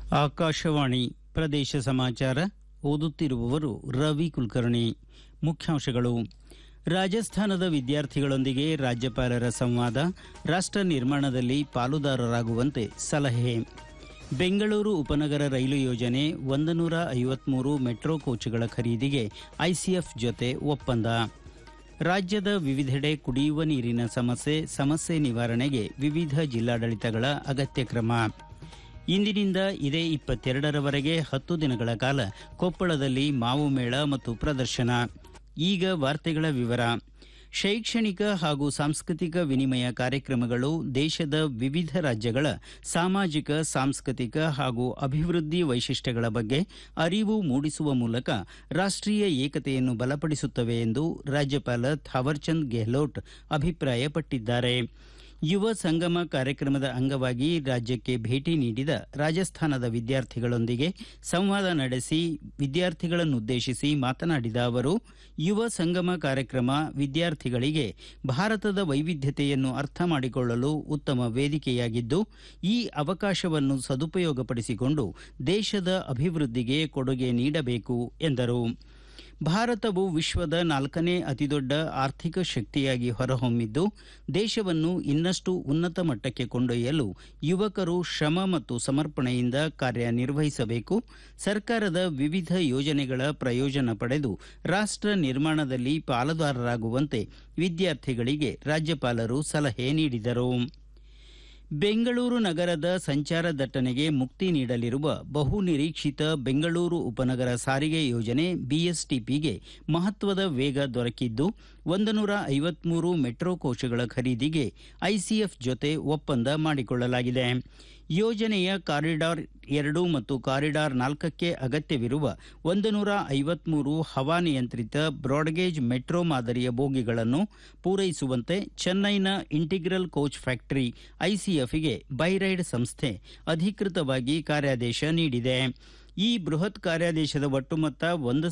ಆಕಾಶವಾಣಿ ಪ್ರದೇಶ ಸಮಾಚಾರ ಓದುತ್ತಿರುವವರು ರವಿ ಕುಲಕರ್ಣಿ. ಮುಖ್ಯಾಂಶಗಳು. ರಾಜಸ್ಥಾನದ ವಿದ್ಯಾರ್ಥಿಗಳೊಂದಿಗೆ ರಾಜ್ಯಪಾಲರ ಸಂವಾದ, ರಾಷ್ಟ್ರ ನಿರ್ಮಾಣದಲ್ಲಿ ಪಾಲುದಾರರಾಗುವಂತೆ ಸಲಹೆ. ಬೆಂಗಳೂರು ಉಪನಗರ ರೈಲು ಯೋಜನೆ 153 ಮೆಟ್ರೋ ಕೋಚ್ಗಳ ಖರೀದಿಗೆ ಐಸಿಎಫ್ ಜೊತೆ ಒಪ್ಪಂದ. ರಾಜ್ಯದ ವಿವಿಧೆಡೆ ಕುಡಿಯುವ ನೀರಿನ ಸಮಸ್ಯೆ ನಿವಾರಣೆಗೆ ವಿವಿಧ ಜಿಲ್ಲಾಡಳಿತಗಳ ಅಗತ್ಯ ಕ್ರಮ. ಇಂದಿನಿಂದ ಇದೇ 22ರವರೆಗೆ 10 ದಿನಗಳ ಕಾಲ ಕೊಪ್ಪಳದಲ್ಲಿ ಮಾವು ಮೇಳ ಮತ್ತು ಪ್ರದರ್ಶನ. ಈಗ ವಾರ್ತೆಗಳ ವಿವರ. ಶೈಕ್ಷಣಿಕ ಹಾಗೂ ಸಾಂಸ್ಕೃತಿಕ ವಿನಿಮಯ ಕಾರ್ಯಕ್ರಮಗಳು ದೇಶದ ವಿವಿಧ ರಾಜ್ಯಗಳ ಸಾಮಾಜಿಕ, ಸಾಂಸ್ಕೃತಿಕ ಹಾಗೂ ಅಭಿವೃದ್ಧಿ ವೈಶಿಷ್ಟ್ಯಗಳ ಬಗ್ಗೆ ಅರಿವು ಮೂಡಿಸುವ ಮೂಲಕ ರಾಷ್ಟ್ರೀಯ ಏಕತೆಯನ್ನು ಬಲಪಡಿಸುತ್ತವೆ ಎಂದು ರಾಜ್ಯಪಾಲ ಥಾವರ್ಚಂದ್ ಗೆಹ್ಲೋಟ್ ಅಭಿಪ್ರಾಯಪಟ್ಟಿದ್ದಾರೆ. ಯುವ ಸಂಗಮ ಕಾರ್ಯಕ್ರಮದ ಅಂಗವಾಗಿ ರಾಜ್ಯಕ್ಕೆ ಭೇಟಿ ನೀಡಿದ ರಾಜಸ್ಥಾನದ ವಿದ್ಯಾರ್ಥಿಗಳೊಂದಿಗೆ ಸಂವಾದ ನಡೆಸಿ ವಿದ್ಯಾರ್ಥಿಗಳನ್ನುದ್ದೇಶಿಸಿ ಮಾತನಾಡಿದ ಅವರು, ಯುವ ಸಂಗಮ ಕಾರ್ಯಕ್ರಮ ವಿದ್ಯಾರ್ಥಿಗಳಿಗೆ ಭಾರತದ ವೈವಿಧ್ಯತೆಯನ್ನು ಅರ್ಥ ಮಾಡಿಕೊಳ್ಳಲು ಉತ್ತಮ ವೇದಿಕೆಯಾಗಿದ್ದು, ಈ ಅವಕಾಶವನ್ನು ಸದುಪಯೋಗಪಡಿಸಿಕೊಂಡು ದೇಶದ ಅಭಿವೃದ್ಧಿಗೆ ಕೊಡುಗೆ ನೀಡಬೇಕು ಎಂದರು. ಭಾರತವು ವಿಶ್ವದ 4ನೇ ಅತಿದೊಡ್ಡ ಆರ್ಥಿಕ ಶಕ್ತಿಯಾಗಿ ಹೊರಹೊಮ್ಮಿದ್ದು, ದೇಶವನ್ನು ಇನ್ನಷ್ಟು ಉನ್ನತ ಮಟ್ಟಕ್ಕೆ ಕೊಂಡೊಯ್ಯಲು ಯುವಕರು ಶ್ರಮ ಮತ್ತು ಸಮರ್ಪಣೆಯಿಂದ ಕಾರ್ಯನಿರ್ವಹಿಸಬೇಕು. ಸರ್ಕಾರದ ವಿವಿಧ ಯೋಜನೆಗಳ ಪ್ರಯೋಜನ ಪಡೆದು ರಾಷ್ಟ್ರ ನಿರ್ಮಾಣದಲ್ಲಿ ಪಾಲುದಾರರಾಗುವಂತೆ ವಿದ್ಯಾರ್ಥಿಗಳಿಗೆ ರಾಜ್ಯಪಾಲರು ಸಲಹೆ ನೀಡಿದರು. ಬೆಂಗಳೂರು ನಗರದ ಸಂಚಾರ ದಟ್ಟಣೆಗೆ ಮುಕ್ತಿ ನೀಡಲಿರುವ ಬಹುನಿರೀಕ್ಷಿತ ಬೆಂಗಳೂರು ಉಪನಗರ ಸಾರಿಗೆ ಯೋಜನೆ ಬಿಎಸ್ಟಿಪಿಗೆ ಮಹತ್ವದ ವೇಗ ದೊರಕಿದ್ದು, 153 ಮೆಟ್ರೋ ಕೋಚ್ಗಳ ಖರೀದಿಗೆ ಐಸಿಎಫ್ ಜೊತೆ ಒಪ್ಪಂದ ಮಾಡಿಕೊಳ್ಳಲಾಗಿದೆ. ಯೋಜನೆಯ ಕಾರಿಡಾರ್ 2 ಮತ್ತು ಕಾರಿಡಾರ್ 4ಕ್ಕೆ ಅಗತ್ಯವಿರುವ 153 ಹವಾನಿಯಂತ್ರಿತ ಬ್ರಾಡ್ಗೇಜ್ ಮೆಟ್ರೋ ಮಾದರಿಯ ಬೋಗಿಗಳನ್ನು ಪೂರೈಸುವಂತೆ ಚೆನ್ನೈನ ಇಂಟಿಗ್ರಲ್ ಕೋಚ್ ಫ್ಯಾಕ್ಟರಿ ಐಸಿಎಫ್ಗೆ ಬೈರೈಡ್ ಸಂಸ್ಥೆ ಅಧಿಕೃತವಾಗಿ ಕಾರ್ಯಾದೇಶ ನೀಡಿದೆ. ಈ ಬೃಹತ್ ಕಾರ್ಯಾದೇಶದ ಒಟ್ಟು ಮೊತ್ತ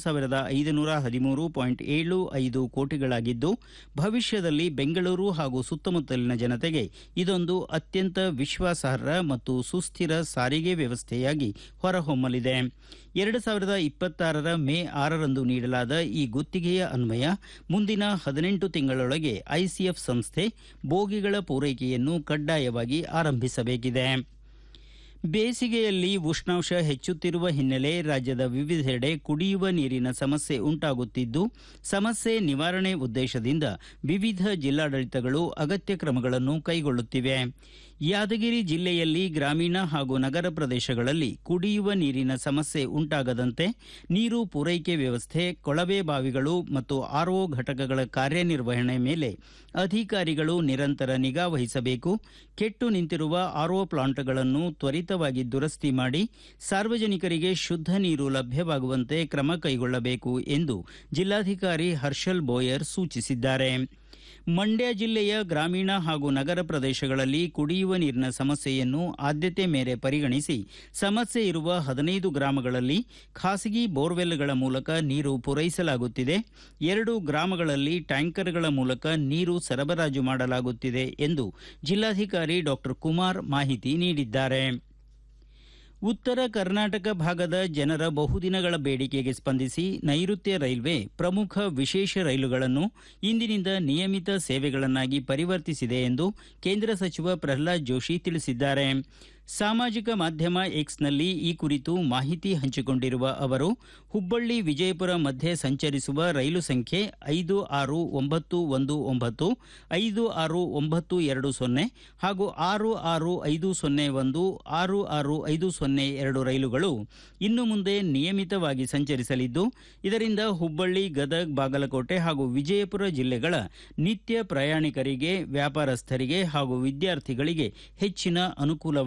1,513.75 ಕೋಟಿಗಳಾಗಿದ್ದು, ಭವಿಷ್ಯದಲ್ಲಿ ಬೆಂಗಳೂರು ಹಾಗೂ ಸುತ್ತಮುತ್ತಲಿನ ಜನತೆಗೆ ಇದೊಂದು ಅತ್ಯಂತ ವಿಶ್ವಾಸಾರ್ಹ ಮತ್ತು ಸುಸ್ಥಿರ ಸಾರಿಗೆ ವ್ಯವಸ್ಥೆಯಾಗಿ ಹೊರಹೊಮ್ಮಲಿದೆ. 2026ರ ಮೇ 6ರಂದು ನೀಡಲಾದ ಈ ಗುತ್ತಿಗೆಯ ಅನ್ವಯ ಮುಂದಿನ 18 ತಿಂಗಳೊಳಗೆ ಐಸಿಎಫ್ ಸಂಸ್ಥೆ ಬೋಗಿಗಳ ಪೂರೈಕೆಯನ್ನು ಕಡ್ಡಾಯವಾಗಿ ಆರಂಭಿಸಬೇಕಿದೆ. ಬೇಸಿಗೆಯಲ್ಲಿ ಉಷ್ಣಾಂಶ ಹೆಚ್ಚುತ್ತಿರುವ ಹಿನ್ನೆಲೆ ರಾಜ್ಯದ ವಿವಿಧೆಡೆ ಕುಡಿಯುವ ನೀರಿನ ಸಮಸ್ಯೆ ಉಂಟಾಗುತ್ತಿದ್ದು, ಸಮಸ್ಯೆ ನಿವಾರಣೆ ಉದ್ದೇಶದಿಂದ ವಿವಿಧ ಜಿಲ್ಲಾಡಳಿತಗಳು ಅಗತ್ಯ ಕ್ರಮಗಳನ್ನು ಕೈಗೊಳ್ಳುತ್ತಿವೆ. ಯಾದಗಿರಿ ಜಿಲ್ಲೆಯಲ್ಲಿ ಗ್ರಾಮೀಣ ಹಾಗೂ ನಗರ ಪ್ರದೇಶಗಳಲ್ಲಿ ಕುಡಿಯುವ ನೀರಿನ ಸಮಸ್ಯೆ ಉಂಟಾಗದಂತೆ ನೀರು ಪೂರೈಕೆ ವ್ಯವಸ್ಥೆ, ಕೊಳವೆ ಬಾವಿಗಳು ಮತ್ತು ಆರ್ಒ ಘಟಕಗಳ ಕಾರ್ಯನಿರ್ವಹಣೆ ಮೇಲೆ ಅಧಿಕಾರಿಗಳು ನಿರಂತರ ನಿಗಾ ವಹಿಸಬೇಕು. ಕೆಟ್ಟು ನಿಂತಿರುವ ಆರ್ಒ ಪ್ಲಾಂಟ್ಗಳನ್ನು ತ್ವರಿತವಾಗಿ ದುರಸ್ತಿ ಮಾಡಿ ಸಾರ್ವಜನಿಕರಿಗೆ ಶುದ್ಧ ನೀರು ಲಭ್ಯವಾಗುವಂತೆ ಕ್ರಮ ಕೈಗೊಳ್ಳಬೇಕು ಎಂದು ಜಿಲ್ಲಾಧಿಕಾರಿ ಹರ್ಷಲ್ ಬೋಯರ್ ಸೂಚಿಸಿದ್ದಾರೆ. ಮಂಡ್ಯ ಜಿಲ್ಲೆಯ ಗ್ರಾಮೀಣ ಹಾಗೂ ನಗರ ಪ್ರದೇಶಗಳಲ್ಲಿ ಕುಡಿಯುವ ನೀರಿನ ಸಮಸ್ಯೆಯನ್ನು ಆದ್ಯತೆ ಮೇರೆ ಪರಿಗಣಿಸಿ ಸಮಸ್ಯೆ ಇರುವ 15 ಗ್ರಾಮಗಳಲ್ಲಿ ಖಾಸಗಿ ಬೋರ್ವೆಲ್ಗಳ ಮೂಲಕ ನೀರು ಪೂರೈಸಲಾಗುತ್ತಿದೆ. 2 ಗ್ರಾಮಗಳಲ್ಲಿ ಟ್ಯಾಂಕರ್ಗಳ ಮೂಲಕ ನೀರು ಸರಬರಾಜು ಮಾಡಲಾಗುತ್ತಿದೆ ಎಂದು ಜಿಲ್ಲಾಧಿಕಾರಿ ಡಾ ಕುಮಾರ್ ಮಾಹಿತಿ ನೀಡಿದ್ದಾರೆ. ಉತ್ತರ ಕರ್ನಾಟಕ ಭಾಗದ ಜನರ ಬಹುದಿನಗಳ ಬೇಡಿಕೆಗೆ ಸ್ಪಂದಿಸಿ ನೈಋತ್ಯ ರೈಲ್ವೆ ಪ್ರಮುಖ ವಿಶೇಷ ರೈಲುಗಳನ್ನು ಇಂದಿನಿಂದ ನಿಯಮಿತ ಸೇವೆಗಳನ್ನಾಗಿ ಪರಿವರ್ತಿಸಿದೆ ಎಂದು ಕೇಂದ್ರ ಸಚಿವ ಪ್ರಹ್ಲಾದ್ ಜೋಶಿ ತಿಳಿಸಿದ್ದಾರೆ. ಸಾಮಾಜಿಕ ಮಾಧ್ಯಮ ಎಕ್ಸ್ನಲ್ಲಿ ಈ ಕುರಿತು ಮಾಹಿತಿ ಹಂಚಿಕೊಂಡಿರುವ ಅವರು, ಹುಬ್ಬಳ್ಳಿ ವಿಜಯಪುರ ಮಧ್ಯೆ ಸಂಚರಿಸುವ ರೈಲು ಸಂಖ್ಯೆ 56919, 56920 ಹಾಗೂ 66501, 66502 ರೈಲುಗಳು ಇನ್ನು ಮುಂದೆ ನಿಯಮಿತವಾಗಿ ಸಂಚರಿಸಲಿದ್ದು, ಇದರಿಂದ ಹುಬ್ಬಳ್ಳಿ, ಗದಗ, ಬಾಗಲಕೋಟೆ ಹಾಗೂ ವಿಜಯಪುರ ಜಿಲ್ಲೆಗಳ ನಿತ್ಯ ಪ್ರಯಾಣಿಕರಿಗೆ, ವ್ಯಾಪಾರಸ್ಥರಿಗೆ ಹಾಗೂ ವಿದ್ಯಾರ್ಥಿಗಳಿಗೆ ಹೆಚ್ಚಿನ ಅನುಕೂಲ